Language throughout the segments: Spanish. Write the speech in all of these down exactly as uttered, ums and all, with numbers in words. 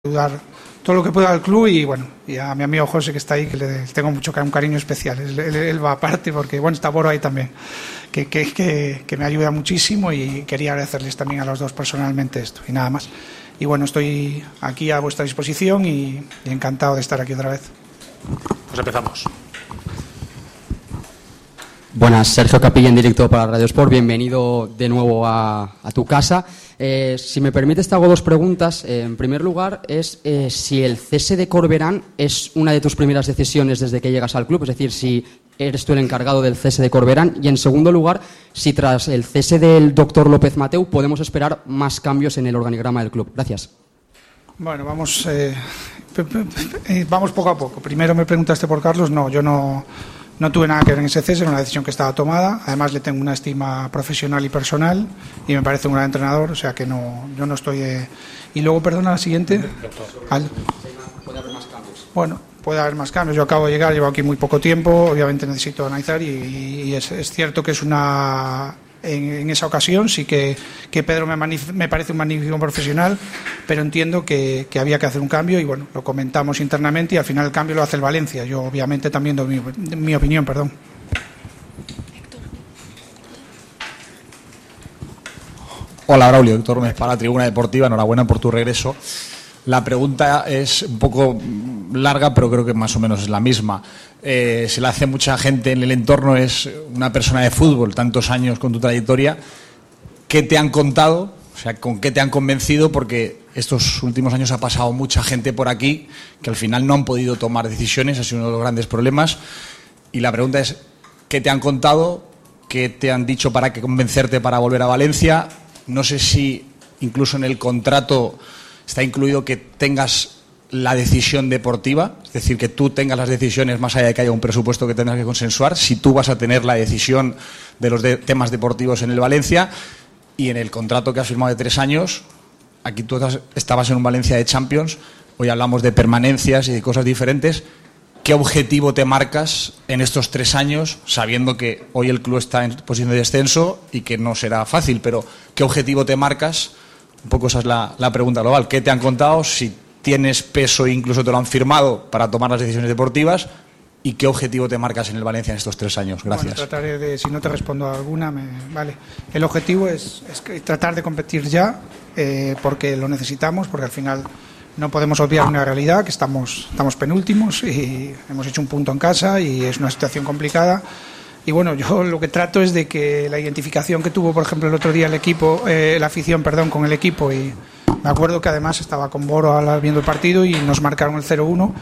ayudar todo lo que pueda al club y bueno, y a mi amigo José que está ahí, que le tengo mucho un cariño especial. Él, él, él va aparte porque, bueno, está Boro ahí también, que, que, que, que me ayuda muchísimo y quería agradecerles también a los dos personalmente esto y nada más. Y bueno, estoy aquí a vuestra disposición y, y encantado de estar aquí otra vez. Pues empezamos. Buenas, Sergio Capilla en directo para Radio Sport. Bienvenido de nuevo a, a tu casa. Eh, si me permites, te hago dos preguntas. Eh, en primer lugar, es eh, si el cese de Corberán es una de tus primeras decisiones desde que llegas al club, es decir, si eres tú el encargado del cese de Corberán. Y en segundo lugar, si tras el cese del doctor López Mateu podemos esperar más cambios en el organigrama del club. Gracias. Bueno, vamos, eh, vamos poco a poco. Primero me preguntaste por Carlos. No, yo no... No tuve nada que ver en ese cese, era una decisión que estaba tomada. Además, le tengo una estima profesional y personal y me parece un gran entrenador, o sea que no, yo no estoy... Eh... Y luego, perdona, la siguiente. Al... ¿Puede haber más cambios? Bueno, puede haber más cambios. Yo acabo de llegar, llevo aquí muy poco tiempo, obviamente necesito analizar y, y es, es cierto que es una... En, en esa ocasión sí que, que Pedro me, manif- me parece un magnífico profesional, pero entiendo que, que había que hacer un cambio y bueno, lo comentamos internamente y al final el cambio lo hace el Valencia. Yo obviamente también doy mi, mi opinión, perdón. Hola, Braulio, Héctor Gómez para la Tribuna Deportiva, enhorabuena por tu regreso. La pregunta es un poco larga, pero creo que más o menos es la misma. Eh, se la hace mucha gente en el entorno, es una persona de fútbol, tantos años con tu trayectoria. ¿Qué te han contado? O sea, ¿con qué te han convencido? Porque estos últimos años ha pasado mucha gente por aquí que al final no han podido tomar decisiones, ha sido uno de los grandes problemas. Y la pregunta es, ¿qué te han contado? ¿Qué te han dicho para que convencerte para volver a Valencia? No sé si incluso en el contrato está incluido que tengas la decisión deportiva, es decir, que tú tengas las decisiones más allá de que haya un presupuesto que tengas que consensuar, si tú vas a tener la decisión de los de temas deportivos en el Valencia. Y en el contrato que has firmado de tres años, aquí tú estabas en un Valencia de Champions, hoy hablamos de permanencias y de cosas diferentes. ¿Qué objetivo te marcas en estos tres años, sabiendo que hoy el club está en posición de descenso y que no será fácil, pero qué objetivo te marcas? Un poco esa es la, la pregunta global. ¿Qué te han contado? Si tienes peso e incluso te lo han firmado para tomar las decisiones deportivas. ¿Y qué objetivo te marcas en el Valencia en estos tres años? Gracias. Bueno, trataré de, si no te respondo a alguna, me, vale. El objetivo es, es que tratar de competir ya, eh, porque lo necesitamos, porque al final no podemos obviar una realidad, que estamos, estamos penúltimos y hemos hecho un punto en casa y es una situación complicada. Y bueno, yo lo que trato es de que la identificación que tuvo, por ejemplo, el otro día el equipo, eh, la afición, perdón, con el equipo, y me acuerdo que además estaba con Boro viendo el partido y nos marcaron el cero uno.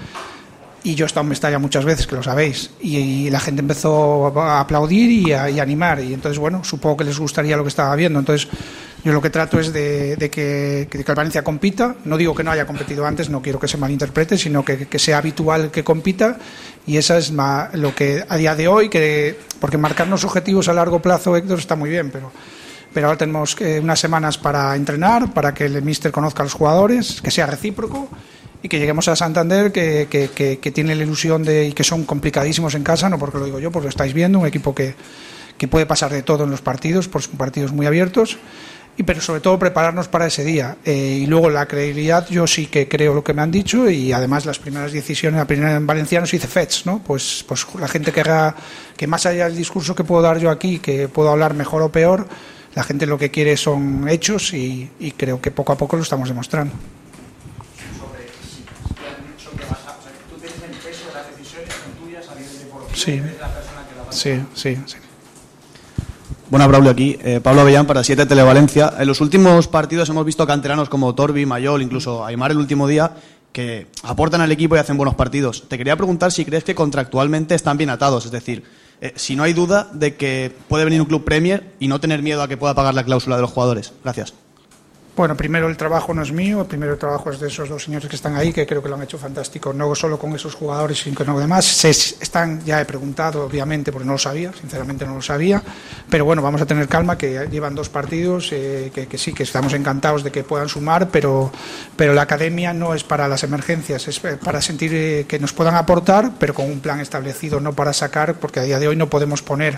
Y yo he estado en Mestalla muchas veces, que lo sabéis, y, y la gente empezó a aplaudir y a, y a animar, y entonces, bueno, supongo que les gustaría lo que estaba viendo. Entonces, yo lo que trato es de, de, que, de que el Valencia compita. No digo que no haya competido antes, no quiero que se malinterprete, sino que, que sea habitual que compita, y esa es ma, lo que a día de hoy, que porque marcarnos objetivos a largo plazo, Héctor, está muy bien, pero... pero ahora tenemos eh, unas semanas para entrenar, para que el míster conozca a los jugadores, que sea recíproco, y que lleguemos a Santander, que, que, que, que tiene la ilusión de, y que son complicadísimos en casa, no porque lo digo yo, porque lo estáis viendo, un equipo que, que puede pasar de todo en los partidos, porque son partidos muy abiertos, y pero sobre todo prepararnos para ese día. Eh, y luego la credibilidad, yo sí que creo lo que me han dicho, y además las primeras decisiones, la primera en valenciano se dice fets, ¿no? Pues, pues la gente que haga, que más allá del discurso que puedo dar yo aquí, que puedo hablar mejor o peor, la gente lo que quiere son hechos y, y creo que poco a poco lo estamos demostrando. Sí, sí, sí, sí. Bueno, Braulio, aquí, eh, Pablo Avellán para siete Televalencia. En los últimos partidos hemos visto canteranos como Torbi, Mayol, incluso Aimar el último día, que aportan al equipo y hacen buenos partidos. Te quería preguntar si crees que contractualmente están bien atados, es decir, eh, si no hay duda de que puede venir un club Premier y no tener miedo a que pueda pagar la cláusula de los jugadores. Gracias. Bueno, primero el trabajo no es mío, primero el trabajo es de esos dos señores que están ahí, que creo que lo han hecho fantástico, no solo con esos jugadores, sino con los demás. Se están, ya he preguntado, obviamente, porque no lo sabía, sinceramente no lo sabía, pero bueno, vamos a tener calma, que llevan dos partidos, eh, que, que sí, que estamos encantados de que puedan sumar, pero, pero la academia no es para las emergencias, es para sentir eh, que nos puedan aportar, pero con un plan establecido, no para sacar, porque a día de hoy no podemos poner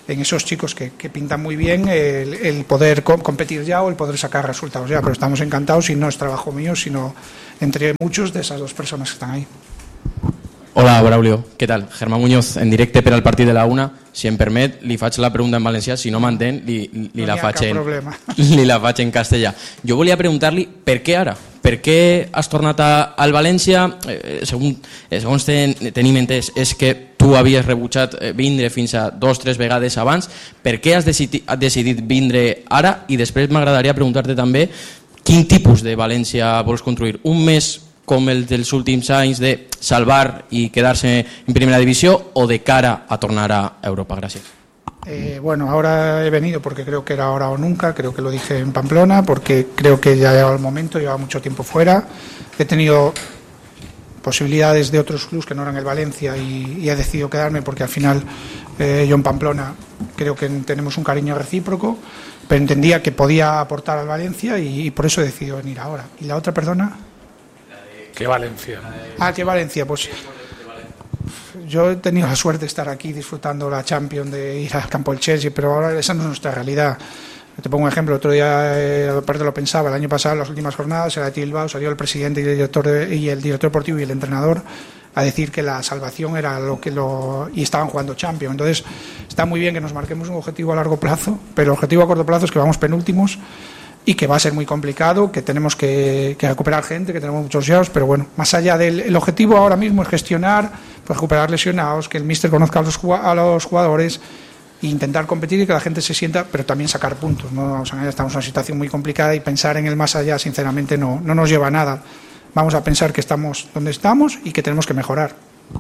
en esos chicos que, que pintan muy bien el, el poder co- competir ya o el poder sacar resultados ya, pero estamos encantados y no es trabajo mío, sino entre muchos de esas dos personas que están ahí. Hola, Braulio. Què tal? Germán Muñoz, en directe per al partit de la una. Si em permet, li faig la pregunta en valencià. Si no m'entén, li, li, No la hi ha faig cap en, problema. li la faig en castellà. Jo volia preguntar-li per què ara? Per què has tornat a, al València? Eh, segons, eh, segons ten, tenim entès, és que tu havies rebutjat eh, vindre fins a dos o tres vegades abans. Per què has decidit, has decidit vindre ara? I després m'agradaria preguntar-te també quin tipus de València vols construir. Un més com el dels últims anys de salvar y quedarse en primera división o de cara a tornar a Europa? Gracias. Eh, bueno, ahora he venido porque creo que era ahora o nunca, creo que lo dije en Pamplona, porque creo que ya llegado el momento, llevaba mucho tiempo fuera, he tenido posibilidades de otros clubes que no eran el Valencia y, y he decidido quedarme porque al final eh, yo en Pamplona creo que tenemos un cariño recíproco, pero entendía que podía aportar al Valencia y, y por eso he decidido venir ahora. ¿Y la otra, perdona? ¿Qué Valencia? Ah, ¿qué Valencia? Pues yo he tenido la suerte de estar aquí disfrutando la Champions, de ir al campo del Chelsea, pero ahora esa no es nuestra realidad. Te pongo un ejemplo, el otro día, eh, aparte lo pensaba, el año pasado, en las últimas jornadas, era Bilbao, salió el presidente y el director de, y el director deportivo y el entrenador a decir que la salvación era lo que lo... y estaban jugando Champions. Entonces, está muy bien que nos marquemos un objetivo a largo plazo, pero el objetivo a corto plazo es que vamos penúltimos y que va a ser muy complicado, que tenemos que, que recuperar gente, que tenemos muchos lesionados, pero bueno, más allá del el objetivo ahora mismo es gestionar, pues recuperar lesionados, que el míster conozca a los, a los jugadores e intentar competir y que la gente se sienta, pero también sacar puntos, ¿no? Vamos a, estamos en una situación muy complicada y pensar en el más allá, sinceramente, no, no nos lleva a nada. Vamos a pensar que estamos donde estamos y que tenemos que mejorar.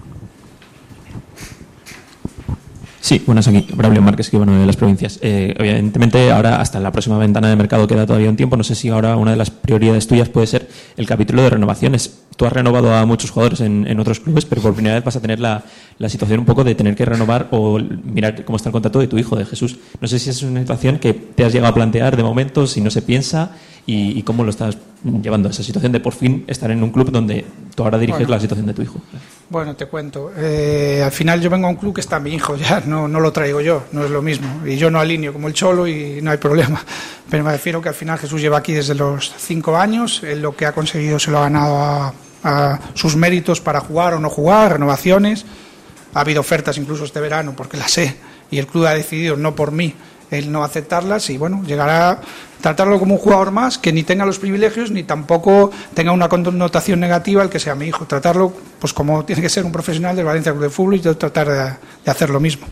Sí, buenas, aquí Braulio Márquez, escribano de Las Provincias. Eh, evidentemente, ahora hasta la próxima ventana de mercado queda todavía un tiempo. No sé si ahora una de las prioridades tuyas puede ser el capítulo de renovaciones. Tú has renovado a muchos jugadores en, en otros clubes, pero por primera vez vas a tener la, la situación un poco de tener que renovar o mirar cómo está el contrato de tu hijo, de Jesús. No sé si es una situación que te has llegado a plantear de momento, si no se piensa, y, y cómo lo estás llevando, esa situación de por fin estar en un club donde tú ahora diriges bueno, la situación de tu hijo. Bueno, te cuento. Eh, al final yo vengo a un club que está mi hijo, ya no, no lo traigo yo, no es lo mismo. Y yo no alineo como el Cholo y no hay problema. Pero me refiero que al final Jesús lleva aquí desde los cinco años, él lo que ha conseguido se lo ha ganado a, a sus méritos para jugar o no jugar, renovaciones. Ha habido ofertas incluso este verano, porque las sé, y el club ha decidido, no por mí, el no aceptarlas, y bueno, llegará a tratarlo como un jugador más, que ni tenga los privilegios ni tampoco tenga una connotación negativa el que sea mi hijo, tratarlo pues como tiene que ser un profesional del Valencia Club de Fútbol y yo tratar de, de hacer lo mismo.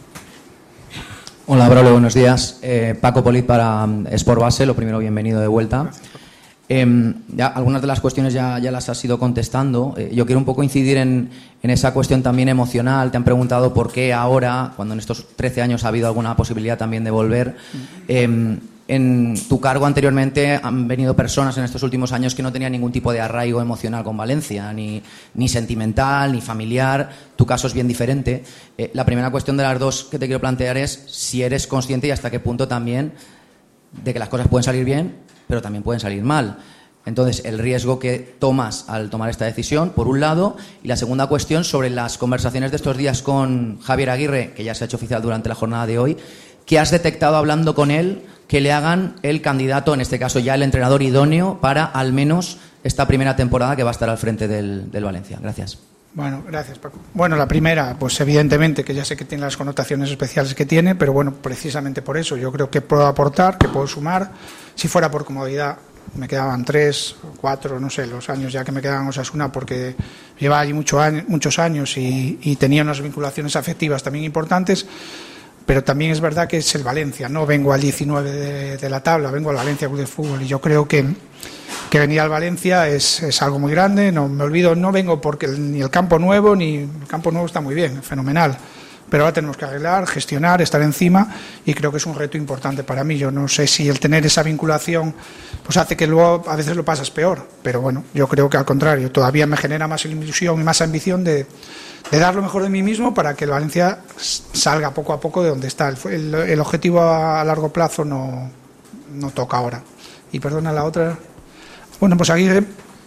Hola, Braulio, buenos días. Eh, Paco Polit para Sport Base, lo primero, bienvenido de vuelta. Eh, ya, algunas de las cuestiones ya, ya las has ido contestando. Eh, yo quiero un poco incidir en, en esa cuestión también emocional. Te han preguntado por qué ahora, cuando en estos trece años ha habido alguna posibilidad también de volver. Eh, en tu cargo anteriormente han venido personas en estos últimos años que no tenían ningún tipo de arraigo emocional con Valencia, ni, ni sentimental, ni familiar. Tu caso es bien diferente. Eh, la primera cuestión de las dos que te quiero plantear es si eres consciente y hasta qué punto también de que las cosas pueden salir bien, pero también pueden salir mal. Entonces, el riesgo que tomas al tomar esta decisión, por un lado, y la segunda cuestión sobre las conversaciones de estos días con Javier Aguirre, que ya se ha hecho oficial durante la jornada de hoy, ¿qué has detectado hablando con él que le hagan el candidato, en este caso ya el entrenador idóneo, para al menos esta primera temporada que va a estar al frente del, del Valencia? Gracias. Bueno, gracias, Paco. Bueno, la primera, pues evidentemente que ya sé que tiene las connotaciones especiales que tiene, pero bueno, precisamente por eso yo creo que puedo aportar, que puedo sumar. Si fuera por comodidad, me quedaban tres, cuatro, no sé, los años ya que me quedaban Osasuna, porque llevaba allí mucho año, muchos años y, y tenía unas vinculaciones afectivas también importantes, pero también es verdad que es el Valencia, no vengo al diecinueve de, de la tabla, vengo al Valencia Club de Fútbol, y yo creo que que venir al Valencia es, es algo muy grande. No me olvido, no vengo porque el, ni el campo nuevo, ni el campo nuevo está muy bien, fenomenal, pero ahora tenemos que arreglar, gestionar, estar encima, y creo que es un reto importante para mí. Yo no sé si el tener esa vinculación pues hace que luego a veces lo pasas peor, pero bueno, yo creo que al contrario, todavía me genera más ilusión y más ambición de, de dar lo mejor de mí mismo para que el Valencia salga poco a poco de donde está. El, el, el objetivo a largo plazo no, no toca ahora. Y perdona la otra. Bueno, pues Aguirre,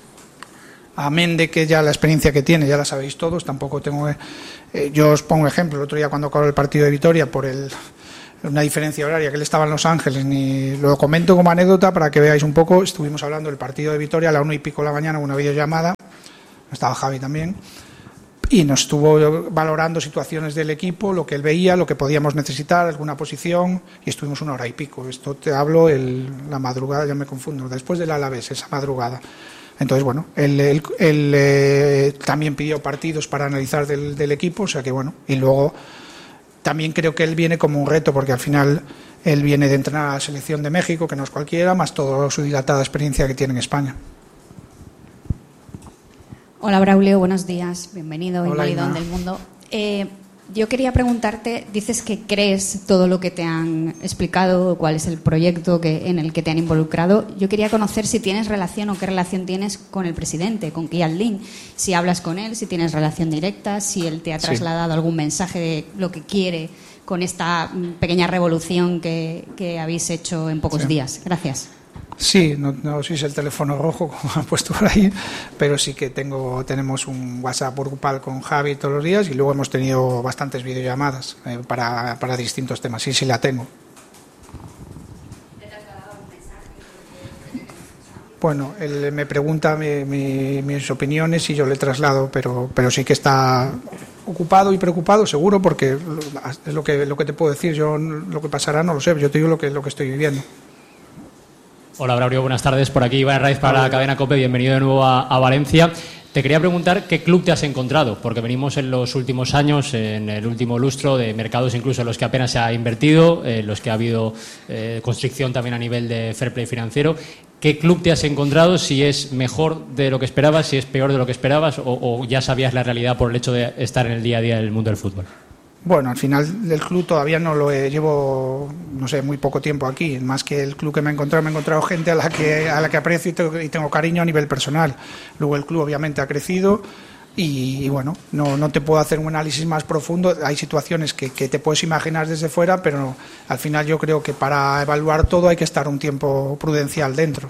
amén de que ya la experiencia que tiene, ya la sabéis todos, tampoco tengo... Eh, yo os pongo ejemplo, el otro día cuando acabó el partido de Vitoria, por el una diferencia horaria, que él estaba en Los Ángeles, ni lo comento como anécdota para que veáis un poco. Estuvimos hablando del partido de Vitoria a la una y pico de la mañana, una videollamada, estaba Javi también, y nos estuvo valorando situaciones del equipo, lo que él veía, lo que podíamos necesitar, alguna posición, y estuvimos una hora y pico. Esto te hablo el, la madrugada, ya me confundo, después del Alavés, esa madrugada. Entonces, bueno, él, él, él eh, también pidió partidos para analizar del, del equipo, o sea que bueno, y luego también creo que él viene como un reto, porque al final él viene de entrenar a la selección de México, que no es cualquiera, más toda su dilatada experiencia que tiene en España. Hola Braulio, buenos días, bienvenido, Hola, Invalidón del Mundo. Eh, yo quería preguntarte, dices que crees todo lo que te han explicado, cuál es el proyecto que, en el que te han involucrado. Yo quería conocer si tienes relación o qué relación tienes con el presidente, con Kian Lin, si hablas con él, si tienes relación directa, si él te ha trasladado sí. algún mensaje de lo que quiere con esta pequeña revolución que, que habéis hecho en pocos sí. días. Gracias. Sí, no, no sois el teléfono rojo como han puesto por ahí, pero sí que tengo tenemos un WhatsApp grupal con Javi todos los días y luego hemos tenido bastantes videollamadas eh, para, para distintos temas. Sí, sí la tengo. Bueno, él me pregunta mi, mi, mis opiniones y yo le traslado, pero, pero sí que está ocupado y preocupado, seguro, porque es lo que, lo que te puedo decir. Yo lo que pasará no lo sé, yo te digo lo que, lo que estoy viviendo. Hola Braulio, buenas tardes. Por aquí Iván Raiz para la cadena COPE. Bienvenido de nuevo a, a Valencia. Te quería preguntar qué club te has encontrado, porque venimos en los últimos años, en el último lustro, de mercados incluso en los que apenas se ha invertido, en los que ha habido eh, constricción también a nivel de fair play financiero. ¿Qué club te has encontrado? Si es mejor de lo que esperabas, si es peor de lo que esperabas, o, o ya sabías la realidad por el hecho de estar en el día a día del mundo del fútbol. Bueno, al final del club todavía no lo he, llevo, no sé, muy poco tiempo aquí. Más que el club que me he encontrado, me he encontrado gente a la que a la que aprecio y tengo, y tengo cariño a nivel personal. Luego el club obviamente ha crecido y, y bueno, no, no te puedo hacer un análisis más profundo. Hay situaciones que, que te puedes imaginar desde fuera, pero no, al final yo creo que para evaluar todo hay que estar un tiempo prudencial dentro.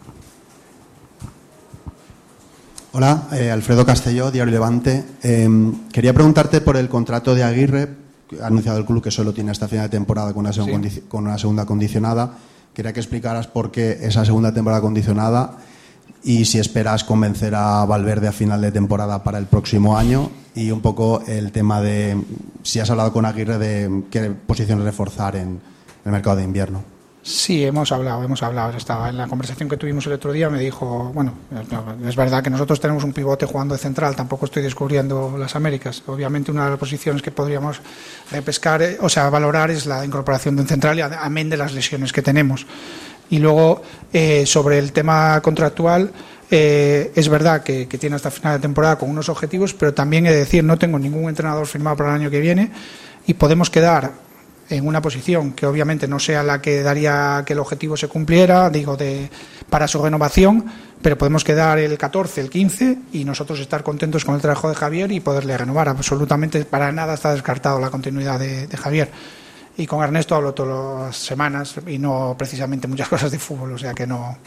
Hola, eh, Alfredo Castelló, Diario Levante. Eh, quería preguntarte por el contrato de Aguirre. Ha anunciado el club que solo tiene hasta final de temporada con una, sí. condi- con una segunda condicionada. Quería que explicaras por qué esa segunda temporada condicionada y si esperas convencer a Valverde a final de temporada para el próximo año, y un poco el tema de si has hablado con Aguirre de qué posiciones reforzar en el mercado de invierno. Sí, hemos hablado, hemos hablado. Estaba en la conversación que tuvimos el otro día, me dijo, bueno, es verdad que nosotros tenemos un pivote jugando de central, tampoco estoy descubriendo las Américas. Obviamente una de las posiciones que podríamos repescar, o sea, valorar es la incorporación de un central, y amén de las lesiones que tenemos. Y luego, eh, sobre el tema contractual, eh, es verdad que, que tiene hasta final de temporada con unos objetivos, pero también he de decir, no tengo ningún entrenador firmado para el año que viene y podemos quedar en una posición que obviamente no sea la que daría que el objetivo se cumpliera, digo, de para su renovación, pero podemos quedar el catorce, el quince y nosotros estar contentos con el trabajo de Javier y poderle renovar. Absolutamente para nada está descartado la continuidad de, de Javier. Y con Ernesto hablo todas las semanas y no precisamente muchas cosas de fútbol, o sea que no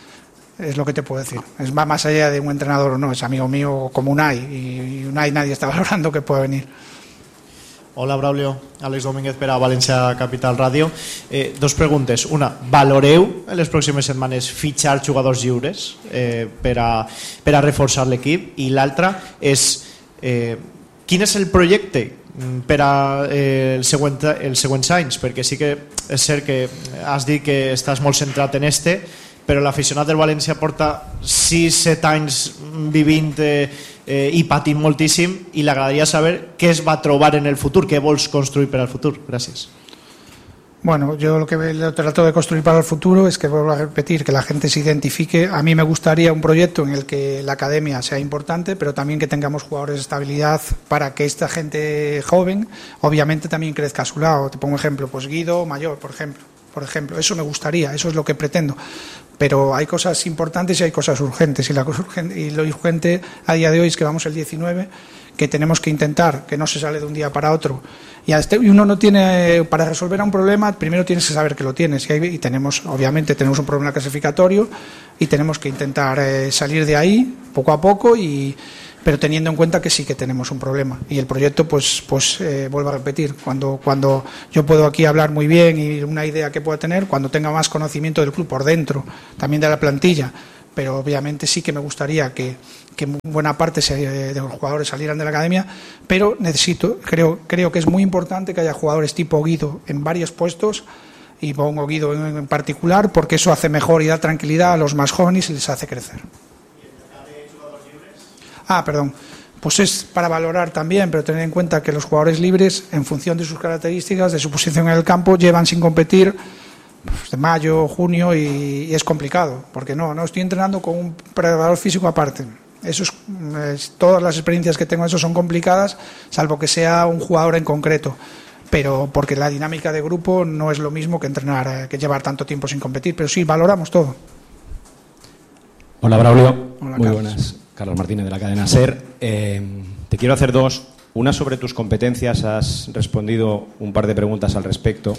es lo que te puedo decir. Es va más allá de un entrenador o no, es amigo mío como Unai, y Unai nadie está valorando que pueda venir. Hola Braulio, Àlex Domínguez per a València Capital Ràdio. Eh, dos preguntes. Una, valoreu en les pròximes setmanes fitxar jugadors lliures eh, per, a, per a reforçar l'equip? I l'altra és eh, quin és el projecte per a eh, el següent, els següents anys? Perquè sí que és cert que has dit que estàs molt centrat en este, però l'aficionat del València porta sis set anys vivint eh, eh, i patint moltíssim, i l'agradaria saber què es va trobar en el futur, què vols construir per al futur. Gràcies. Bueno, yo lo que trato de construir para el futuro es que, vuelvo a repetir, que la gente se identifique. A mí me gustaría un proyecto en el que la academia sea importante, pero también que tengamos jugadores de estabilidad para que esta gente joven obviamente también crezca a su lado. Te pongo un ejemplo, pues Guido Mayor, por ejemplo. Por ejemplo, eso me gustaría, eso es lo que pretendo. Pero hay cosas importantes y hay cosas urgentes. Y, la cosa urgente, y lo urgente a día de hoy es que vamos el diecinueve, que tenemos que intentar, que no se sale de un día para otro. Y, este, y uno no tiene, para resolver un problema, primero tienes que saber que lo tienes. Y, hay, y tenemos, obviamente, tenemos un problema clasificatorio y tenemos que intentar eh, salir de ahí poco a poco y, pero teniendo en cuenta que sí que tenemos un problema. Y el proyecto, pues, pues eh, vuelvo a repetir, cuando, cuando yo puedo aquí hablar muy bien y una idea que pueda tener, cuando tenga más conocimiento del club por dentro, también de la plantilla, pero obviamente sí que me gustaría que, que buena parte de los jugadores salieran de la academia, pero necesito, creo, creo que es muy importante que haya jugadores tipo Guido en varios puestos, y pongo Guido en, en particular, porque eso hace mejor y da tranquilidad a los más jóvenes y les hace crecer. Ah, perdón. Pues es para valorar también, pero tener en cuenta que los jugadores libres, en función de sus características, de su posición en el campo, llevan sin competir pues, de mayo, junio, y, y es complicado, porque no, no estoy entrenando con un preparador físico aparte. Eso es, es, todas las experiencias que tengo, eso son complicadas, salvo que sea un jugador en concreto. Pero porque la dinámica de grupo no es lo mismo que entrenar, que llevar tanto tiempo sin competir, pero sí, valoramos todo. Hola, Braulio. Hola, muy Carlos. Buenas. Carlos Martínez, de la cadena SER. Eh, te quiero hacer dos. Una sobre tus competencias. Has respondido un par de preguntas al respecto.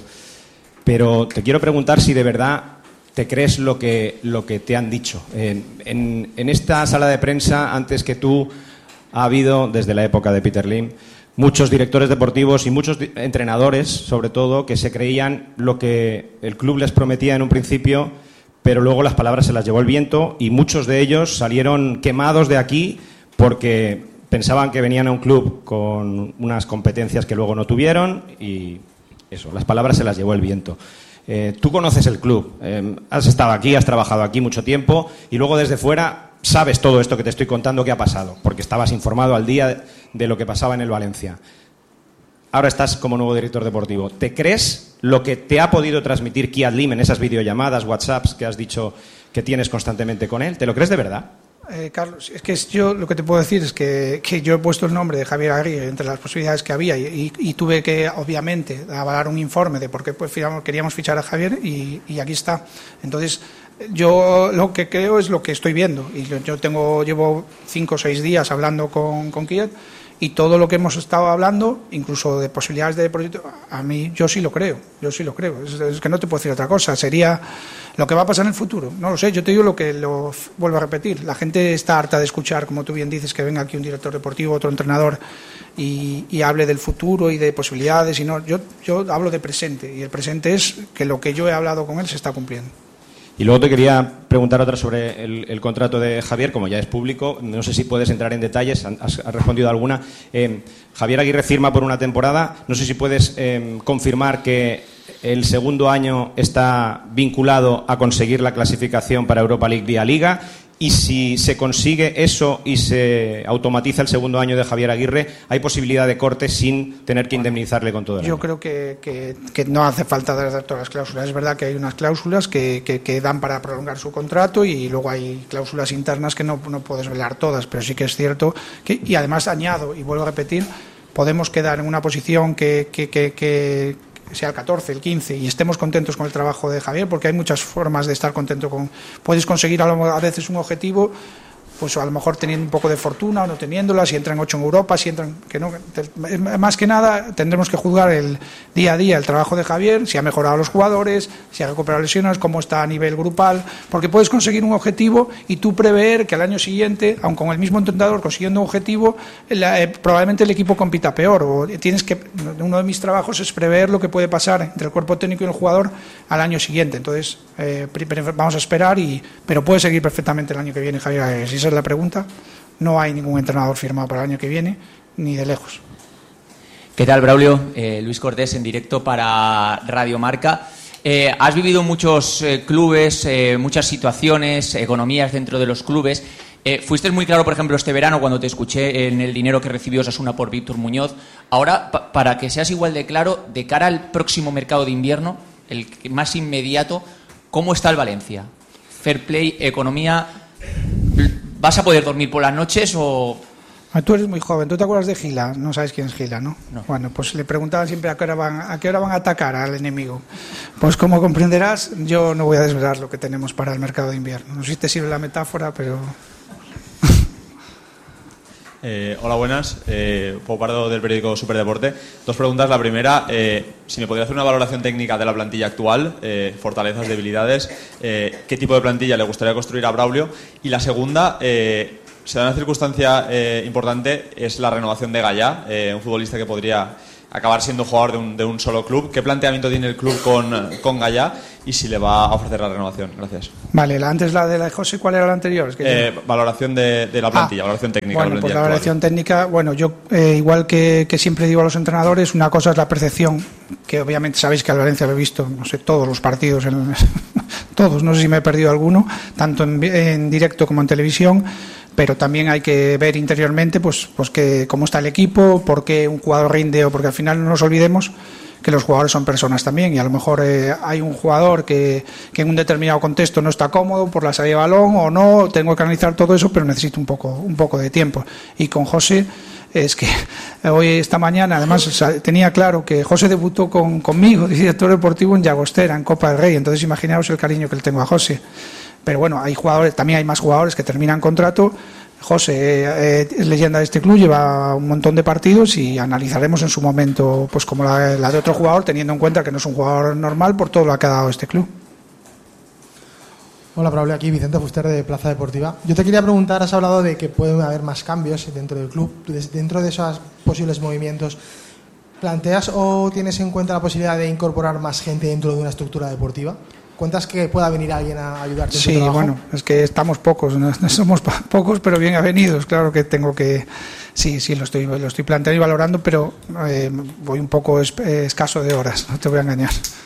Pero te quiero preguntar si de verdad te crees lo que, lo que te han dicho. Eh, en, en esta sala de prensa, antes que tú, ha habido, desde la época de Peter Lim, muchos directores deportivos y muchos entrenadores, sobre todo, que se creían lo que el club les prometía en un principio, pero luego las palabras se las llevó el viento y muchos de ellos salieron quemados de aquí porque pensaban que venían a un club con unas competencias que luego no tuvieron y eso, las palabras se las llevó el viento. Eh, tú conoces el club, eh, has estado aquí, has trabajado aquí mucho tiempo y luego desde fuera sabes todo esto que te estoy contando que ha pasado, porque estabas informado al día de lo que pasaba en el Valencia. Ahora estás como nuevo director deportivo. ¿Te crees lo que te ha podido transmitir Kiat Lim en esas videollamadas, WhatsApps que has dicho que tienes constantemente con él? ¿Te lo crees de verdad? Eh, Carlos, es que yo lo que te puedo decir es que, que yo he puesto el nombre de Javier Aguirre entre las posibilidades que había y, y, y tuve que, obviamente, avalar un informe de por qué pues, queríamos fichar a Javier y, y aquí está. Entonces, yo lo que creo es lo que estoy viendo y yo, yo tengo llevo cinco o seis días hablando con, con Kiat y todo lo que hemos estado hablando, incluso de posibilidades de proyecto, a mí yo sí lo creo, yo sí lo creo. Es, es que no te puedo decir otra cosa. Sería lo que va a pasar en el futuro. No lo sé, yo te digo lo que lo vuelvo a repetir. La gente está harta de escuchar, como tú bien dices, que venga aquí un director deportivo, otro entrenador y, y hable del futuro y de posibilidades. Y no, yo, yo hablo de presente y el presente es que lo que yo he hablado con él se está cumpliendo. Y luego te quería preguntar otra sobre el, el contrato de Javier, como ya es público, no sé si puedes entrar en detalles, has, has respondido a alguna. Eh, Javier Aguirre firma por una temporada, no sé si puedes eh, confirmar que el segundo año está vinculado a conseguir la clasificación para Europa League vía Liga, y si se consigue eso y se automatiza el segundo año de Javier Aguirre, ¿hay posibilidad de corte sin tener que indemnizarle con todo el año? Yo creo que, que, que no hace falta dar todas las cláusulas. Es verdad que hay unas cláusulas que, que, que dan para prolongar su contrato y luego hay cláusulas internas que no, no puedes velar todas, pero sí que es cierto que, y además añado y vuelvo a repetir, podemos quedar en una posición que, que, que, que sea el catorce, el quince y estemos contentos con el trabajo de Javier, porque hay muchas formas de estar contento con. Puedes conseguir a veces un objetivo, pues a lo mejor teniendo un poco de fortuna o no teniéndola, si entran ocho en Europa, si entran que no, más que nada tendremos que juzgar el día a día el trabajo de Javier, si ha mejorado a los jugadores, si ha recuperado lesiones, cómo está a nivel grupal, porque puedes conseguir un objetivo y tú prever que al año siguiente, aun con el mismo entrenador consiguiendo un objetivo, la, eh, probablemente el equipo compita peor, o tienes que, uno de mis trabajos es prever lo que puede pasar entre el cuerpo técnico y el jugador al año siguiente. Entonces eh, vamos a esperar, y pero puede seguir perfectamente el año que viene Javier. Si esa es la pregunta, no hay ningún entrenador firmado para el año que viene, ni de lejos. ¿Qué tal, Braulio? Eh, Luis Cortés en directo para Radio Marca. Eh, has vivido muchos eh, clubes, eh, muchas situaciones, economías dentro de los clubes. Eh, fuiste muy claro, por ejemplo, este verano cuando te escuché en el dinero que recibió Osasuna por Víctor Muñoz. Ahora, pa- para que seas igual de claro, de cara al próximo mercado de invierno, el más inmediato, ¿cómo está el Valencia? Fair play, economía. ¿Vas a poder dormir por las noches o...? Tú eres muy joven, ¿tú te acuerdas de Gila? No sabes quién es Gila, ¿no? No. Bueno, pues le preguntaban siempre a qué hora van, a qué hora van a atacar al enemigo. Pues como comprenderás, yo no voy a desvelar lo que tenemos para el mercado de invierno. No sé si te sirve la metáfora, pero... Eh, hola, buenas. Eh, Pau Pardo, del periódico Superdeporte. Dos preguntas. La primera, eh, si me podría hacer una valoración técnica de la plantilla actual, eh, fortalezas, debilidades, eh, qué tipo de plantilla le gustaría construir a Braulio. Y la segunda, eh, se da una circunstancia eh, importante, es la renovación de Gallá, eh, un futbolista que podría acabar siendo jugador de un, de un solo club. ¿Qué planteamiento tiene el club con, con Gallá y si le va a ofrecer la renovación? Gracias. Vale, la, antes la de la de José, ¿cuál era la anterior? Es que eh, yo... Valoración de, de la plantilla, ah, valoración técnica. Bueno, la pues plantilla la valoración técnica, bueno, yo eh, igual que, que siempre digo a los entrenadores, una cosa es la percepción, que obviamente sabéis que al Valencia lo he visto, no sé, todos los partidos, en, todos, no sé si me he perdido alguno, tanto en, en directo como en televisión, pero también hay que ver interiormente pues, pues que cómo está el equipo, por qué un jugador rinde, o porque al final no nos olvidemos que los jugadores son personas también y a lo mejor eh, hay un jugador que, que en un determinado contexto no está cómodo por la salida de balón o no, tengo que analizar todo eso, pero necesito un poco, un poco de tiempo. Y con José es que hoy, esta mañana, además tenía claro que José debutó con, conmigo, director deportivo en Llagostera, en Copa del Rey, entonces imaginaos el cariño que le tengo a José. Pero bueno, hay jugadores, también hay más jugadores que terminan contrato. José eh, es leyenda de este club, lleva un montón de partidos y analizaremos en su momento, pues como la, la de otro jugador, teniendo en cuenta que no es un jugador normal por todo lo que ha dado este club. Hola, Braulio, aquí Vicente Fuster de Plaza Deportiva. Yo te quería preguntar, has hablado de que puede haber más cambios dentro del club. Dentro de esos posibles movimientos, ¿planteas o tienes en cuenta la posibilidad de incorporar más gente dentro de una estructura deportiva? ¿Cuentas que pueda venir alguien a ayudarte en tu Sí, trabajo? bueno, es que estamos pocos, no, no somos pocos, pero bien avenidos. Claro que tengo que, sí, sí, lo estoy, lo estoy planteando y valorando, pero eh, voy un poco es, eh, escaso de horas, no te voy a engañar.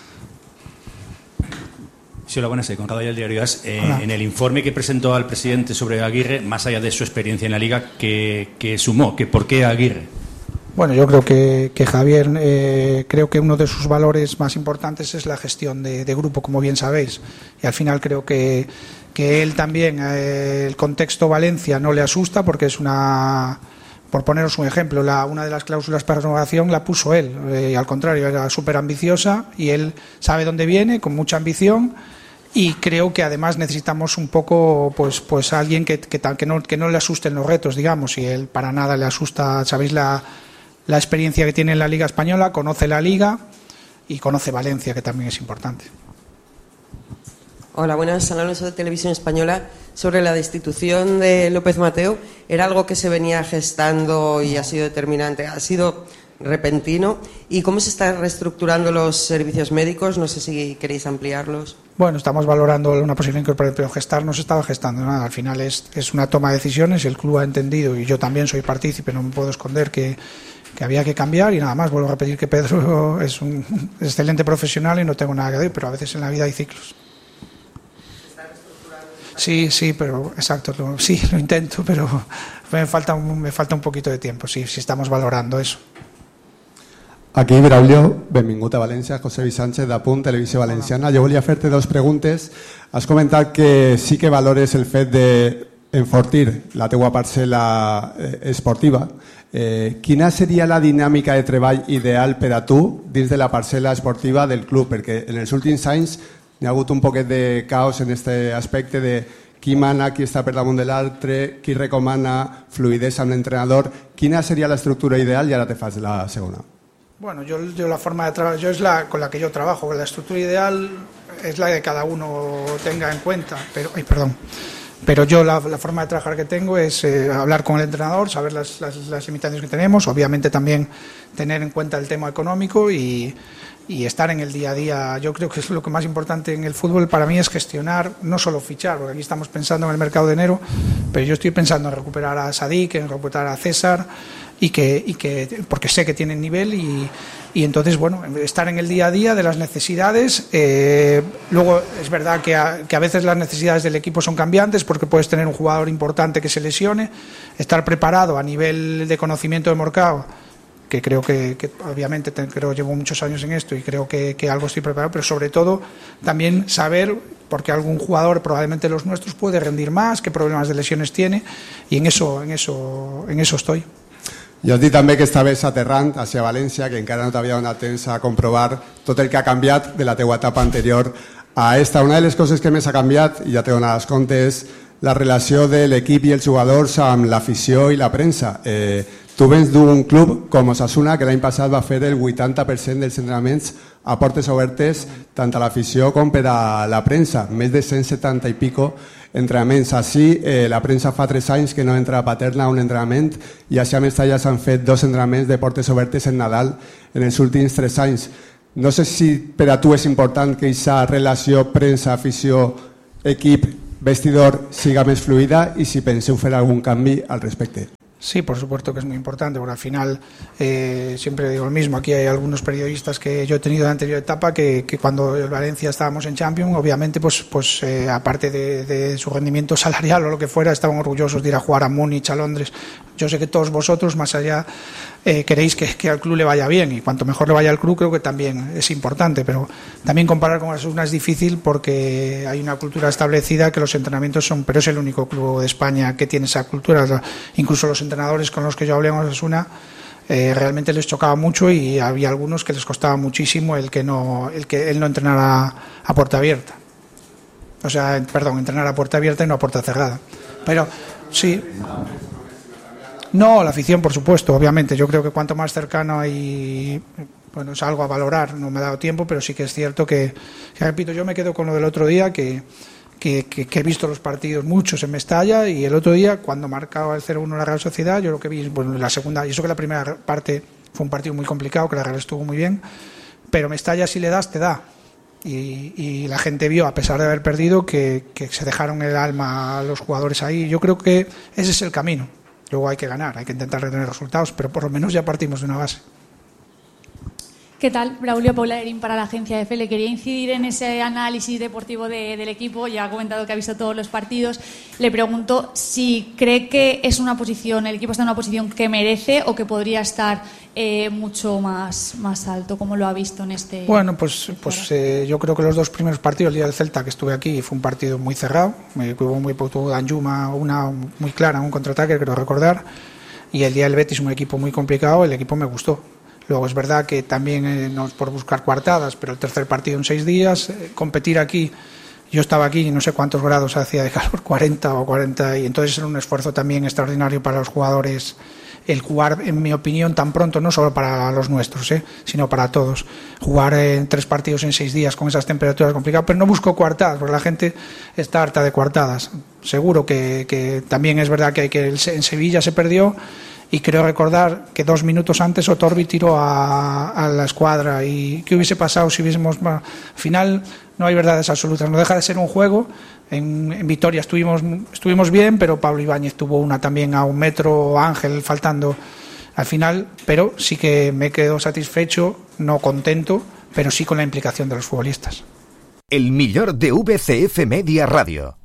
Sí, hola, buenas, soy Conrado del Diario As. Eh, en el informe que presentó al presidente sobre Aguirre, más allá de su experiencia en la Liga, ¿qué, qué sumó? ¿Qué, ¿Por qué Aguirre? Bueno, yo creo que, que Javier, eh, creo que uno de sus valores más importantes es la gestión de, de grupo, como bien sabéis. Y al final creo que, que él también, eh, el contexto Valencia no le asusta porque es una... Por poneros un ejemplo, la, una de las cláusulas para renovación la puso él. Eh, al contrario, era súper ambiciosa y él sabe dónde viene, con mucha ambición. Y creo que además necesitamos un poco, pues, pues alguien que, que, que, no, que no le asusten los retos, digamos. Y él para nada le asusta, sabéis la... la experiencia que tiene en la Liga Española, conoce la Liga y conoce Valencia, que también es importante. Hola, buenas. Ana Alonso de Televisión Española. Sobre la destitución de López Mateo, ¿era algo que se venía gestando y ha sido determinante? ¿Ha sido repentino? ¿Y cómo se están reestructurando los servicios médicos? No sé si queréis ampliarlos. Bueno, estamos valorando una posible incorporación, pero gestar no se estaba gestando nada. Al final es, es una toma de decisiones, el club ha entendido, y yo también soy partícipe, no me puedo esconder que, que había que cambiar, y nada más. Vuelvo a repetir que Pedro es un excelente profesional y no tengo nada que decir, pero a veces en la vida hay ciclos. Sí, sí, pero exacto, lo, sí, lo intento, pero me falta un, me falta un poquito de tiempo, sí, sí estamos valorando eso. Aquí, Braulio, benvingut a València, José Luis Sánchez, de Punt, Televisió Valenciana. Jo volia fer-te dos preguntes. Has comentat que sí que valores el fet d'enfortir la teua parcel·la esportiva. Eh, quina seria la dinàmica de treball ideal per a tu dins de la parcel·la esportiva del club? Perquè en els últims anys hi ha hagut un poquet de caos en aquest aspecte de qui mana, qui està per damunt de l'altre, qui recomana fluidesa amb l'entrenador. Quina seria l'estructura ideal? I ara te fas la segona. Bueno, yo, yo la forma de trabajar, yo es la con la que yo trabajo, la estructura ideal es la que cada uno tenga en cuenta, pero, ay, perdón, pero yo la, la forma de trabajar que tengo es eh, hablar con el entrenador, saber las, las, las limitaciones que tenemos, obviamente también tener en cuenta el tema económico y, y estar en el día a día. Yo creo que es lo que más importante en el fútbol para mí es gestionar, no solo fichar, porque aquí estamos pensando en el mercado de enero, pero yo estoy pensando en recuperar a Sadik, en recuperar a César, y que, y que porque sé que tienen nivel y, y entonces, bueno, estar en el día a día de las necesidades. Eh, luego es verdad que a, que a veces las necesidades del equipo son cambiantes porque puedes tener un jugador importante que se lesione, estar preparado a nivel de conocimiento de mercado, que creo que, que obviamente te, creo llevo muchos años en esto y creo que, que algo estoy preparado, pero sobre todo también saber, porque algún jugador, probablemente los nuestros, puede rendir más, qué problemas de lesiones tiene, y en eso, en eso, en eso estoy. I has dit també que estaves aterrant hacia València, que encara no t'havia donat temps a comprovar tot el que ha canviat de la teua etapa anterior a esta. Una de les coses que més ha canviat, i ja te donaràs compte, és la relació de l'equip i els jugadors amb l'afició i la premsa. Eh, Tu vens d'un club com Osasuna, que l'any passat va fer el vuitanta per cent dels entrenaments a portes obertes tant a l'afició com per a la premsa, més de cent setanta i pico entrenaments. Així, eh, la premsa fa tres anys que no entra a Paterna a un entrenament i així a Mestalla s'han fet dos entrenaments de portes obertes en Nadal en els últims tres anys. No sé si per a tu és important que aquesta relació premsa-afició, equip, vestidor siga més fluida y si penseu fer algún canvi al respecte. Sí, por supuesto que es muy importante, porque al final eh, siempre digo lo mismo, aquí hay algunos periodistas que yo he tenido en la anterior etapa que, que cuando en Valencia estábamos en Champions, obviamente pues, pues eh, aparte de, de su rendimiento salarial o lo que fuera, estaban orgullosos de ir a jugar a Múnich, a Londres. Yo sé que todos vosotros, más allá, eh, queréis que, que al club le vaya bien, y cuanto mejor le vaya al club creo que también es importante, pero también comparar con Osasuna es difícil porque hay una cultura establecida que los entrenamientos son, pero es el único club de España que tiene esa cultura. O sea, incluso los entrenadores con los que yo hablé en Osasuna eh, realmente les chocaba mucho y había algunos que les costaba muchísimo el que no el que él no entrenara a puerta abierta, o sea, perdón, entrenar a puerta abierta y no a puerta cerrada. Pero sí, no, la afición por supuesto, obviamente, yo creo que cuanto más cercano y bueno, es algo a valorar, no me ha dado tiempo, pero sí que es cierto que, que repito, yo me quedo con lo del otro día, que Que, que, que he visto los partidos muchos en Mestalla, y el otro día cuando marcaba el cero uno la Real Sociedad, yo lo que vi, bueno, la segunda, y eso que la primera parte fue un partido muy complicado, que la Real estuvo muy bien, pero Mestalla si le das, te da, y, y la gente vio, a pesar de haber perdido, que, que se dejaron el alma a los jugadores ahí. Yo creo que ese es el camino. Luego hay que ganar, hay que intentar retener resultados, pero por lo menos ya partimos de una base. ¿Qué tal? Braulio Paularín para la agencia EFE. Le quería incidir en ese análisis deportivo de, del equipo. Ya ha comentado que ha visto todos los partidos. Le pregunto si cree que es una posición, el equipo está en una posición que merece o que podría estar eh, mucho más, más alto, como lo ha visto en este. Bueno, pues, pues eh, yo creo que los dos primeros partidos, el día del Celta que estuve aquí, fue un partido muy cerrado. Me hubo muy poco Danjuma, una muy clara, un contraataque, creo recordar. Y el día del Betis, un equipo muy complicado, el equipo me gustó. Luego es verdad que también, eh, no es por buscar coartadas, pero el tercer partido en seis días, eh, competir aquí, yo estaba aquí y no sé cuántos grados hacía de calor, cuarenta o cuarenta, y entonces era un esfuerzo también extraordinario para los jugadores el jugar, en mi opinión, tan pronto, no solo para los nuestros, eh, sino para todos. Jugar en tres partidos en seis días con esas temperaturas complicadas, pero no busco coartadas, porque la gente está harta de coartadas. Seguro que, que también es verdad que, hay que en Sevilla se perdió, y creo recordar que dos minutos antes Otorbi tiró a, a la escuadra. ¿Y qué hubiese pasado si hubiésemos...? Al final no hay verdades absolutas, no deja de ser un juego. En, en Vitoria estuvimos, estuvimos bien, pero Pablo Ibáñez tuvo una también a un metro, Ángel faltando al final, pero sí que me quedo satisfecho, no contento, pero sí con la implicación de los futbolistas. El millor de V C F Media Radio.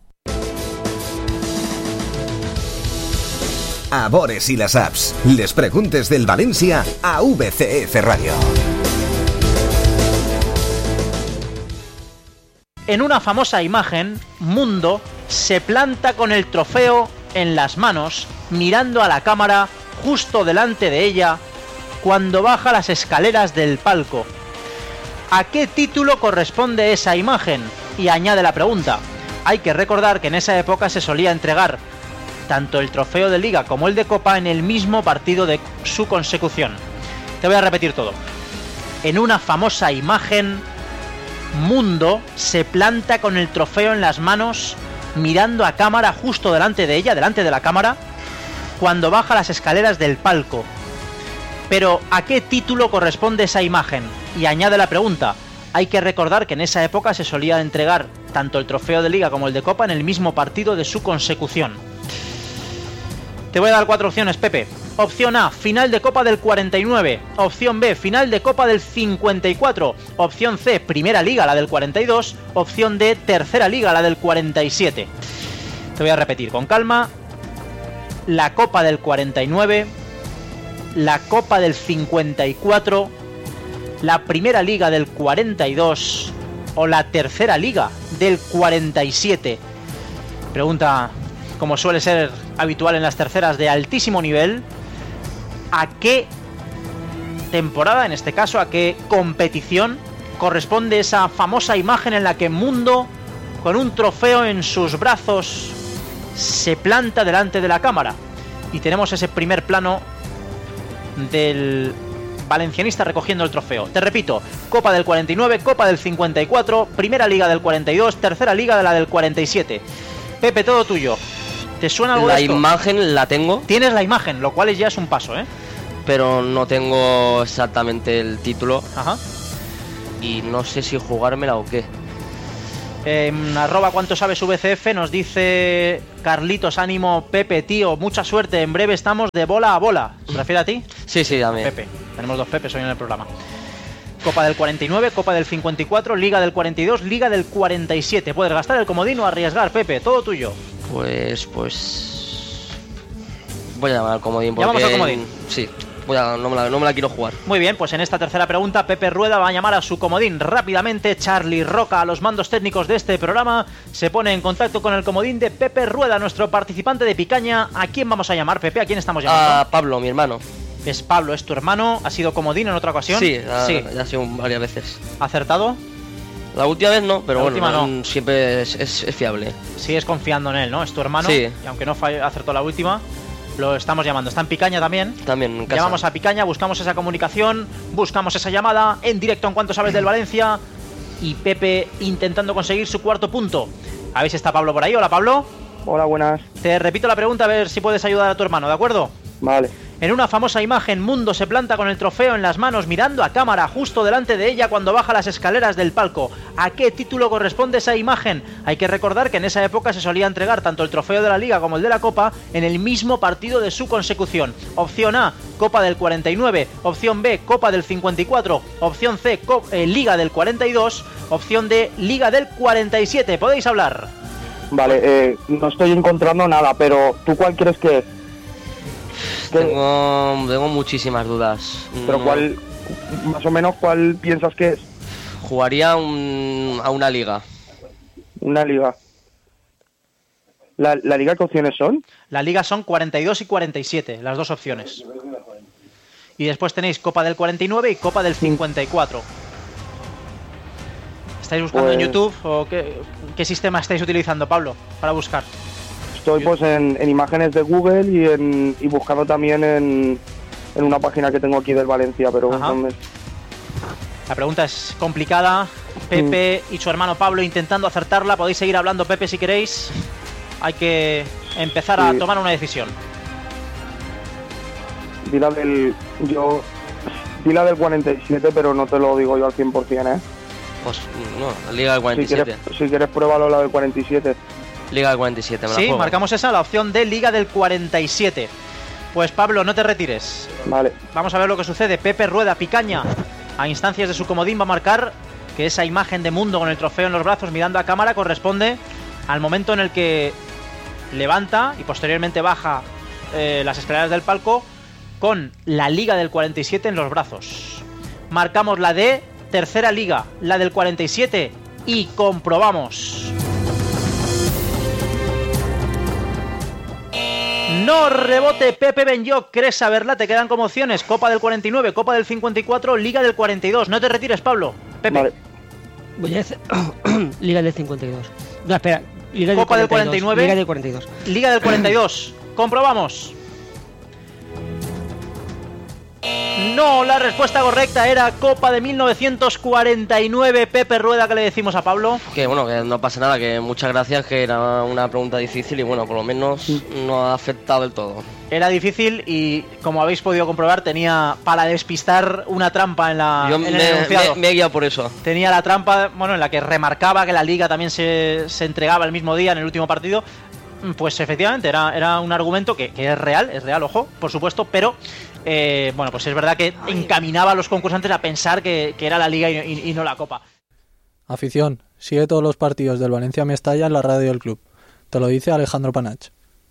A Bores i les apps. Les preguntes del València a V C F Radio. En una famosa imagen, Mundo se planta con el trofeo en las manos, mirando a la cámara justo delante de ella, cuando baja las escaleras del palco. ¿A qué título corresponde esa imagen? Y añade la pregunta. Hay que recordar que en esa época se solía entregar tanto el trofeo de Liga como el de Copa en el mismo partido de su consecución. Te voy a repetir todo. En una famosa imagen, Mundo se planta con el trofeo en las manos, mirando a cámara justo delante de ella, delante de la cámara, cuando baja las escaleras del palco. Pero, ¿a qué título corresponde esa imagen? Y añade la pregunta. Hay que recordar que en esa época se solía entregar tanto el trofeo de Liga como el de Copa en el mismo partido de su consecución. Te voy a dar cuatro opciones, Pepe. Opción A, final de Copa del cuarenta y nueve. Opción B, final de Copa del cincuenta y cuatro. Opción C, Primera Liga, la del cuarenta y dos. Opción D, Tercera Liga, la del cuarenta y siete. Te voy a repetir con calma. La Copa del cuarenta y nueve, la Copa del cincuenta y cuatro, la Primera Liga del cuarenta y dos o la Tercera Liga del cuarenta y siete. Pregunta, como suele ser habitual en las terceras de altísimo nivel, ¿a qué temporada, en este caso, a qué competición corresponde esa famosa imagen en la que Mundo, con un trofeo en sus brazos, se planta delante de la cámara? Y tenemos ese primer plano del valencianista recogiendo el trofeo. Te repito, Copa del cuarenta y nueve, Copa del cincuenta y cuatro, Primera Liga del cuarenta y dos, Tercera Liga de la del cuarenta y siete. Pepe, todo tuyo. ¿Te suena algo La de esto? imagen la tengo. Tienes la imagen, lo cual ya es un paso, ¿eh? Pero no tengo exactamente el título. Ajá. Y no sé si jugármela o qué. Eh, arroba cuánto sabes V C F nos dice Carlitos, ánimo Pepe, tío, mucha suerte, en breve estamos de bola a bola. ¿Se refiere a ti? Sí, sí, también. Pepe, tenemos dos Pepes hoy en el programa. Copa del cuarenta y nueve, Copa del cincuenta y cuatro, Liga del cuarenta y dos, Liga del cuarenta y siete. Puedes gastar el comodín o arriesgar, Pepe, todo tuyo. Pues, pues... Voy a llamar al comodín porque... ¿Llamamos al comodín? Sí. Voy a, no, me la, no me la quiero jugar. Muy bien, pues en esta tercera pregunta Pepe Rueda va a llamar a su comodín rápidamente. Charlie Roca, a los mandos técnicos de este programa, se pone en contacto con el comodín de Pepe Rueda, nuestro participante de Picaña. ¿A quién vamos a llamar, Pepe? ¿A quién estamos llamando? A Pablo, mi hermano. Es Pablo, es tu hermano. ¿Ha sido comodín en otra ocasión? Sí, ha, sí. ya ha sido varias veces. ¿Acertado? La última vez no, pero la bueno, última no. Siempre es, es, es fiable. Sigues confiando en él, ¿no? Es tu hermano. Sí. Y aunque no acertó la última, lo estamos llamando. ¿Está en Picaña también? También, en casa. Llamamos a Picaña, buscamos esa comunicación, buscamos esa llamada en directo en Cuánto Sabes del Valencia. Y Pepe intentando conseguir su cuarto punto. A ver si está Pablo por ahí. Hola, Pablo. Hola, buenas. Te repito la pregunta a ver si puedes ayudar a tu hermano, ¿de acuerdo? Vale. En una famosa imagen, Mundo se planta con el trofeo en las manos mirando a cámara justo delante de ella cuando baja las escaleras del palco. ¿A qué título corresponde esa imagen? Hay que recordar que en esa época se solía entregar tanto el trofeo de la Liga como el de la Copa en el mismo partido de su consecución. Opción A, Copa del cuarenta y nueve. Opción B, Copa del cincuenta y cuatro. Opción C, Co- eh, Liga del cuarenta y dos. Opción D, Liga del cuarenta y siete. ¿Podéis hablar? Vale, eh, no estoy encontrando nada, pero ¿tú cuál crees que es? Tengo, tengo muchísimas dudas. Pero No- cuál, más o menos, ¿cuál piensas que es? Jugaría un, a una liga. Una liga. ¿La, la liga qué opciones son? La Liga son cuarenta y dos y cuarenta y siete, las dos opciones. Y después tenéis Copa del cuarenta y nueve y Copa del cincuenta y cuatro. ¿Estáis buscando Pues- en YouTube o qué, qué sistema estáis utilizando, Pablo, para buscar? Estoy pues en, en imágenes de Google y, en, y buscando también en, en una página que tengo aquí del Valencia, pero Ajá. no me- La pregunta es complicada. Pepe y su hermano Pablo intentando acertarla. Podéis seguir hablando, Pepe, si queréis. Hay que empezar a Sí. tomar una decisión. di la del yo di la del cuarenta y siete, pero no te lo digo yo al cien por ciento, ¿eh? Pues no, la liga del cuarenta y Si siete. quieres, si quieres pruébalo la del cuarenta y siete. Liga del cuarenta y siete, me la Sí, juego. marcamos esa, la opción de Liga del cuarenta y siete. Pues Pablo, no te retires. Vale. Vamos a ver lo que sucede. Pepe Rueda, Picaña, a instancias de su comodín, va a marcar que esa imagen de Mundo con el trofeo en los brazos mirando a cámara corresponde al momento en el que levanta y posteriormente baja eh, las escaleras del palco con la Liga del cuarenta y siete en los brazos. Marcamos la de Tercera Liga, la del cuarenta y siete, y comprobamos. No rebote, Pepe Benyoc, ¿crees saberla? Te quedan como opciones: Copa del cuarenta y nueve, Copa del cincuenta y cuatro, Liga del cuarenta y dos. No te retires, Pablo. Pepe. Vale. Voy a decir Liga del cincuenta y dos. No, espera. Liga Copa del cuarenta y dos, cuarenta y nueve. Liga del cuarenta y dos. Liga del cuarenta y dos. Comprobamos. No, la respuesta correcta era Copa de mil novecientos cuarenta y nueve. Pepe Rueda, ¿qué le decimos a Pablo? Que bueno, que no pasa nada, que muchas gracias, que era una pregunta difícil y bueno, por lo menos no ha afectado del todo. Era difícil y, como habéis podido comprobar, tenía para despistar una trampa en, la, Yo en me, el enunciado. me- me he guiado por eso. Tenía la trampa, bueno, en la que remarcaba que la Liga también se, se entregaba el mismo día en el último partido. Pues efectivamente, era, era un argumento que, que es real, es real, ojo, por supuesto, pero eh, bueno, pues es verdad que encaminaba a los concursantes a pensar que, que era la Liga y, y- y no la Copa. Afición, sigue todos los partidos del Valencia Mestalla en la radio del club. Te lo dice Alejandro Panach.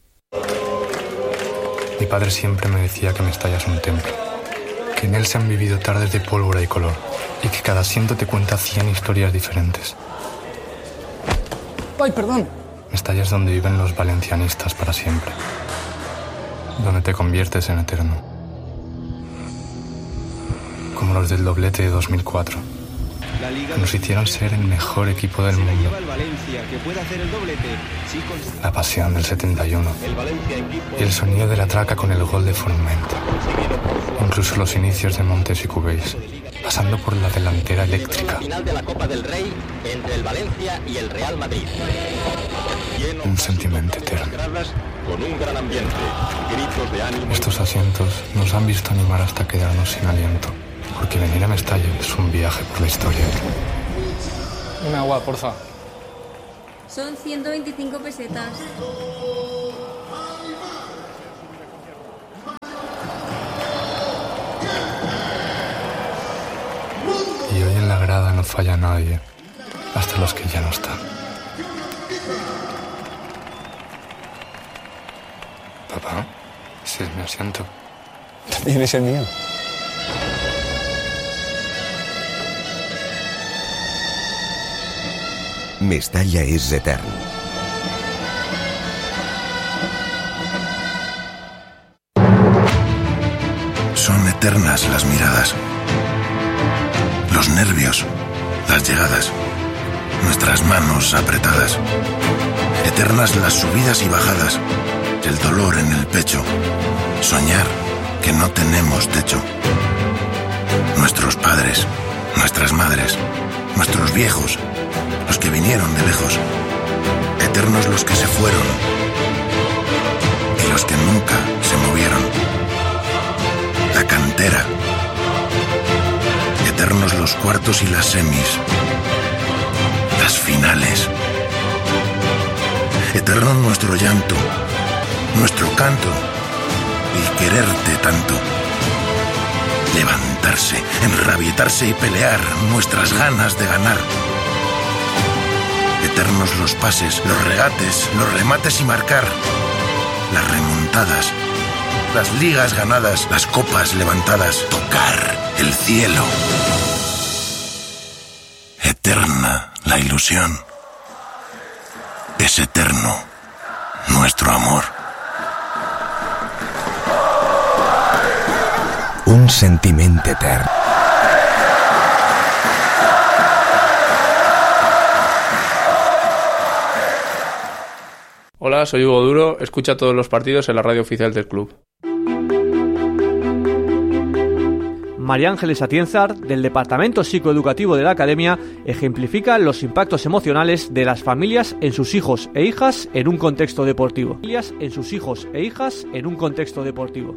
Mi padre siempre me decía que Mestalla es un templo, que en él se han vivido tardes de pólvora y color, y que cada asiento te cuenta cien historias diferentes. Ay, perdón. Mestalla es donde viven los valencianistas para siempre, donde te conviertes en eterno, como los del doblete de dos mil cuatro. que nos hicieron ser el mejor equipo del mundo. La pasión del setenta y uno y el sonido de la traca con el gol de Forment. Incluso los inicios de Montes y Cubéis, pasando por la delantera eléctrica. Final de la Copa del Rey entre el Valencia y el Real Madrid. Un sentimiento eterno. Con un gran ambiente, gritos de ánimo. Estos asientos nos han visto animar hasta quedarnos sin aliento, porque venir a Mestalla es un viaje por la historia. Un agua, porfa. Son ciento veinticinco pesetas. Y hoy en la grada no falla nadie, hasta los que ya no están. Papá, ese es mi asiento. También es el mío. Mestalla és etern. Son eternas las miradas, los nervios, las llegadas, nuestras manos apretadas. Eternas las subidas y bajadas, el dolor en el pecho, soñar que no tenemos techo. Nuestros padres, nuestras madres, nuestros viejos, los que vinieron de lejos. Eternos los que se fueron y los que nunca se movieron. La cantera. Eternos los cuartos y las semis. Las finales. Eterno nuestro llanto, nuestro canto, el quererte tanto. Levantarse, enrabietarse y pelear, nuestras ganas de ganar. Eternos los pases, los regates, los remates y marcar. Las remontadas, las ligas ganadas, las copas levantadas, tocar el cielo. Eterna la ilusión. Es eterno nuestro amor. Un sentiment etern. Hola, soy Hugo Duro, escucha todos los partidos en la radio oficial del club. María Ángeles Atienzar, del Departamento Psicoeducativo de la Academia, ejemplifica los impactos emocionales de las familias en sus hijos e hijas en un contexto deportivo. Familias en sus hijos e hijas en un contexto deportivo.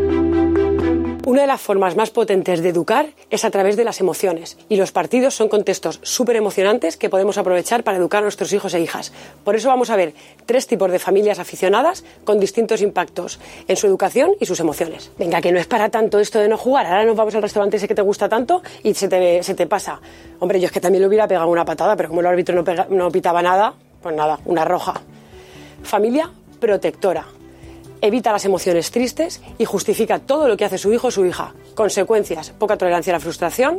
Una de las formas más potentes de educar es a través de las emociones, y los partidos son contextos súper emocionantes que podemos aprovechar para educar a nuestros hijos e hijas. Por eso vamos a ver tres tipos de familias aficionadas con distintos impactos en su educación y sus emociones. Venga, que no es para tanto esto de no jugar, ahora nos vamos al restaurante ese que te gusta tanto y se te, se te pasa. Hombre, yo es que también le hubiera pegado una patada, pero como el árbitro no, pega, no pitaba nada, pues nada, una roja. Familia protectora. Evita las emociones tristes y justifica todo lo que hace su hijo o su hija. Consecuencias: poca tolerancia a la frustración,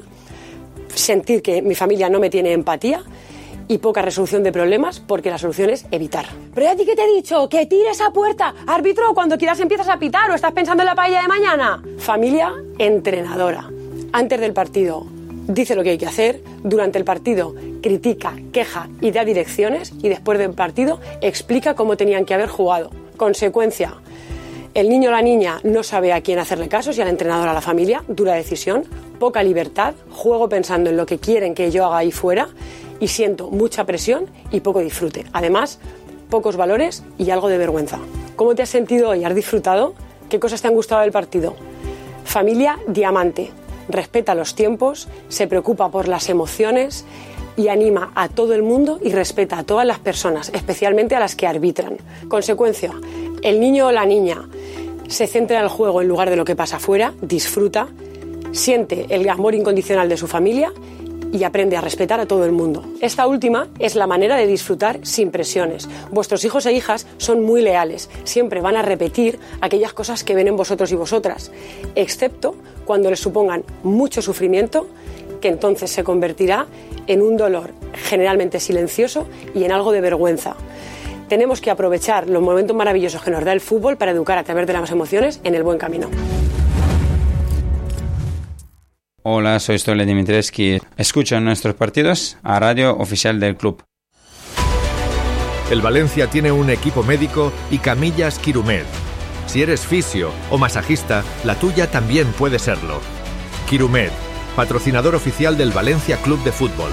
sentir que mi familia no me tiene empatía y poca resolución de problemas, porque la solución es evitar. ¿Pero a ti qué te he dicho? ¡Que tires esa puerta! Árbitro, cuando quieras empiezas a pitar, o estás pensando en la paella de mañana. Familia entrenadora. Antes del partido dice lo que hay que hacer, durante el partido critica, queja y da direcciones, y después del partido explica cómo tenían que haber jugado. Consecuencia: el niño o la niña no sabe a quién hacerle caso, si al entrenador o a la familia, dura decisión, poca libertad, juego pensando en lo que quieren que yo haga ahí fuera y siento mucha presión y poco disfrute. Además, pocos valores y algo de vergüenza. ¿Cómo te has sentido hoy? ¿Has disfrutado? ¿Qué cosas te han gustado del partido? Familia diamante. Respeta los tiempos, se preocupa por las emociones y anima a todo el mundo y respeta a todas las personas, especialmente a las que arbitran. Consecuencia: el niño o la niña se centra en el juego en lugar de lo que pasa afuera, disfruta, siente el amor incondicional de su familia y aprende a respetar a todo el mundo. Esta última es la manera de disfrutar sin presiones. Vuestros hijos e hijas son muy leales, siempre van a repetir aquellas cosas que ven en vosotros y vosotras, excepto cuando les supongan mucho sufrimiento, que entonces se convertirá en un dolor generalmente silencioso y en algo de vergüenza. Tenemos que aprovechar los momentos maravillosos que nos da el fútbol para educar a través de las emociones en el buen camino. Hola, soy Stole Dimitrescu. Escuchan nuestros partidos a Radio Oficial del Club. El Valencia tiene un equipo médico y camillas Quirumed. Si eres fisio o masajista, la tuya también puede serlo. Quirumed, patrocinador oficial del Valencia Club de Fútbol.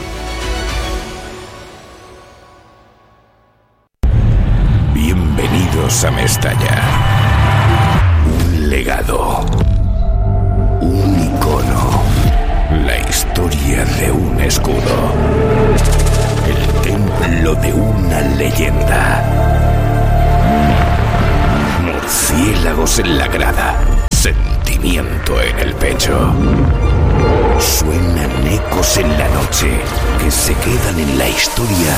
Bienvenidos a Mestalla. Un legado. Un icono. La historia de un escudo. El templo de una leyenda. Murciélagos en la grada. Sentimiento en el pecho. Suenan ecos en la noche que se quedan en la historia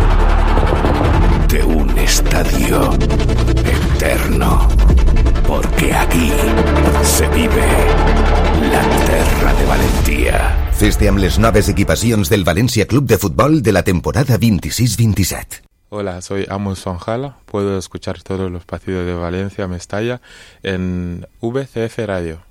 de un estadio eterno. Porque aquí se vive la terra de Valentía. Fes-te amb les noves equipacions del Valencia Club de Fútbol de la temporada veintiséis veintisiete. Hola, soy Amos Fanjala. Puedo escuchar todos los partidos de Valencia Mestalla en V C F Radio.